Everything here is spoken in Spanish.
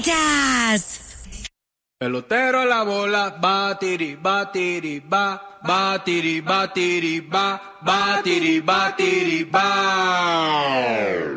escuchas. Pelotero a la bola, batiri, batiri, ba, batiri, batiri, ba, batiri, batiri, ba.